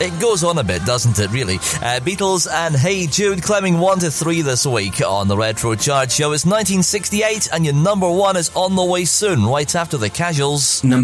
It goes on a bit, doesn't it, really? Beatles and Hey Jude climbing 1 to 3 this week on the Retro Chart Show. It's 1968 and your number one is on the way soon, right after the Casuals.